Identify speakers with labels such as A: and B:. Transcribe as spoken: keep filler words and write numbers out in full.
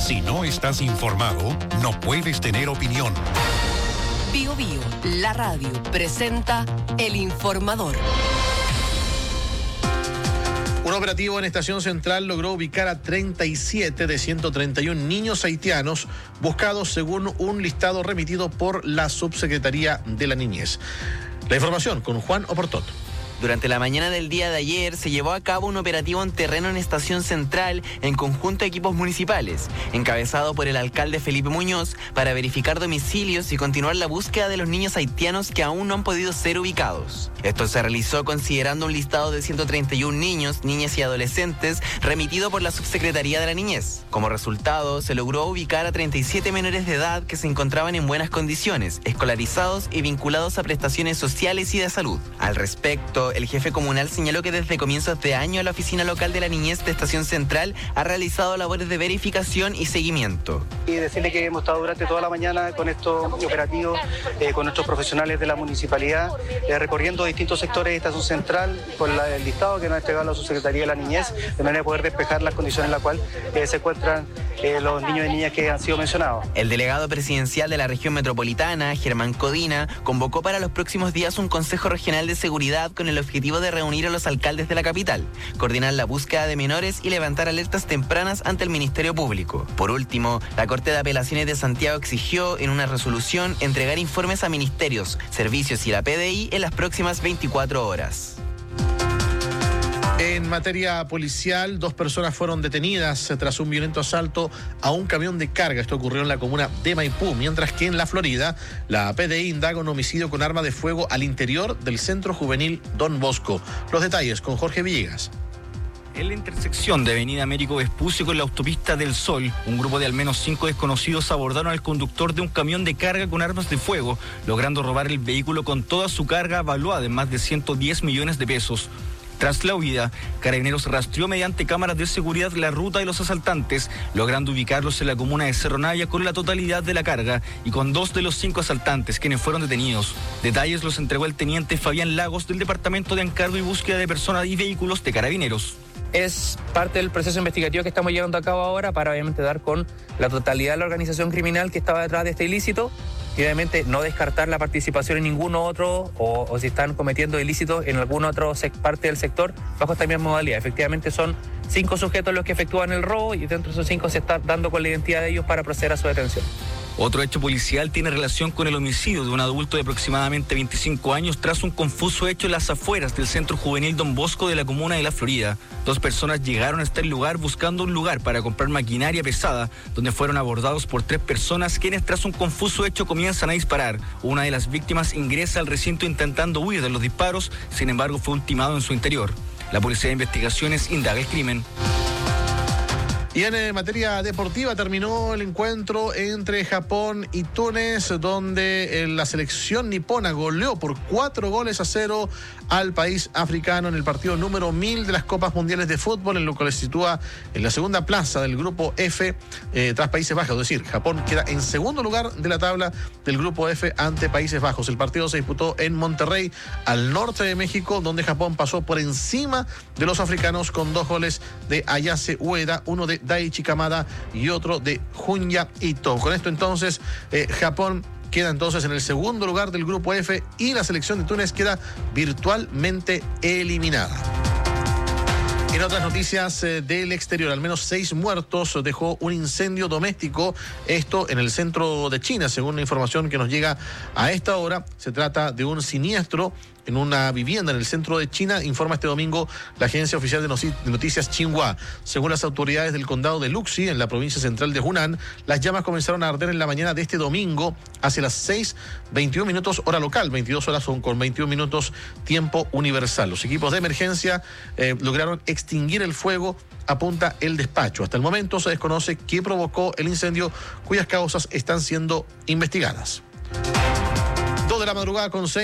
A: Si no estás informado, no puedes tener opinión.
B: Bio Bio, la radio, presenta El Informador.
C: Un operativo en Estación Central logró ubicar a treinta y siete de ciento treinta y uno niños haitianos buscados según un listado remitido por la Subsecretaría de la Niñez. La información con Juan Oportot.
D: Durante la mañana del día de ayer se llevó a cabo un operativo en terreno en Estación Central en conjunto a equipos municipales, encabezado por el alcalde Felipe Muñoz, para verificar domicilios y continuar la búsqueda de los niños haitianos que aún no han podido ser ubicados. Esto se realizó considerando un listado de ciento treinta y uno niños, niñas y adolescentes remitido por la Subsecretaría de la Niñez. Como resultado, se logró ubicar a treinta y siete menores de edad que se encontraban en buenas condiciones, escolarizados y vinculados a prestaciones sociales y de salud. Al respecto, el jefe comunal señaló que desde comienzos de año la Oficina Local de la Niñez de Estación Central ha realizado labores de verificación y seguimiento.
E: Y decirle que hemos estado durante toda la mañana con estos operativos, eh, con nuestros profesionales de la municipalidad, eh, recorriendo distintos sectores de Estación Central con la, el listado que nos ha entregado la Subsecretaría de la Niñez, de manera de poder despejar las condiciones en las cuales eh, se encuentran eh, los niños y niñas que han sido mencionados.
D: El delegado presidencial de la región metropolitana, Germán Codina, convocó para los próximos días un Consejo Regional de Seguridad con el objetivo de reunir a los alcaldes de la capital, coordinar la búsqueda de menores y levantar alertas tempranas ante el Ministerio Público. Por último, la Corte de Apelaciones de Santiago exigió en una resolución entregar informes a ministerios, servicios y la P D I en las próximas veinticuatro horas.
C: En materia policial, dos personas fueron detenidas tras un violento asalto a un camión de carga. Esto ocurrió en la comuna de Maipú, mientras que en la Florida, la P D I indaga un homicidio con arma de fuego al interior del Centro Juvenil Don Bosco. Los detalles con Jorge Villegas.
F: En la intersección de Avenida Américo Vespucio con la Autopista del Sol, un grupo de al menos cinco desconocidos abordaron al conductor de un camión de carga con armas de fuego, logrando robar el vehículo con toda su carga valuada en más de ciento diez millones de pesos. Tras la huida, Carabineros rastreó mediante cámaras de seguridad la ruta de los asaltantes, logrando ubicarlos en la comuna de Cerro Navia con la totalidad de la carga y con dos de los cinco asaltantes, quienes fueron detenidos. Detalles los entregó el teniente Fabián Lagos del Departamento de Encargo y Búsqueda de Personas y Vehículos de Carabineros.
G: Es parte del proceso investigativo que estamos llevando a cabo ahora para obviamente dar con la totalidad de la organización criminal que estaba detrás de este ilícito y obviamente no descartar la participación en ningún otro o, o si están cometiendo ilícitos en alguna otra parte del sector bajo esta misma modalidad. Efectivamente son cinco sujetos los que efectúan el robo y dentro de esos cinco se está dando con la identidad de ellos para proceder a su detención.
F: Otro hecho policial tiene relación con el homicidio de un adulto de aproximadamente veinticinco años tras un confuso hecho en las afueras del Centro Juvenil Don Bosco de la comuna de La Florida. Dos personas llegaron hasta el lugar buscando un lugar para comprar maquinaria pesada, donde fueron abordados por tres personas quienes tras un confuso hecho comienzan a disparar. Una de las víctimas ingresa al recinto intentando huir de los disparos, sin embargo fue ultimado en su interior. La Policía de Investigaciones indaga el crimen.
C: Y en materia deportiva terminó el encuentro entre Japón y Túnez, donde la selección nipona goleó por cuatro goles a cero al país africano en el partido número mil de las Copas Mundiales de Fútbol, en lo que le sitúa en la segunda plaza del grupo F eh, tras Países Bajos. Es decir, Japón queda en segundo lugar de la tabla del grupo F ante Países Bajos. El partido se disputó en Monterrey, al norte de México, donde Japón pasó por encima de los africanos con dos goles de Ayase Ueda, uno de Daichi Kamada y otro de Junya Ito. Con esto entonces eh, Japón queda entonces en el segundo lugar del grupo F y la selección de Túnez queda virtualmente eliminada. En otras noticias eh, del exterior, al menos seis muertos dejó un incendio doméstico, esto en el centro de China, según la información que nos llega a esta hora. Se trata de un siniestro en una vivienda en el centro de China, informa este domingo la agencia oficial de noticias Xinhua. Según las autoridades del condado de Luxi, en la provincia central de Hunan, las llamas comenzaron a arder en la mañana de este domingo hacia las seis veintiún minutos hora local, veintidós horas son con veintiún minutos tiempo universal. Los equipos de emergencia eh, lograron extinguir el fuego, apunta el despacho. Hasta el momento se desconoce qué provocó el incendio, cuyas causas están siendo investigadas. Dos de la madrugada con seis.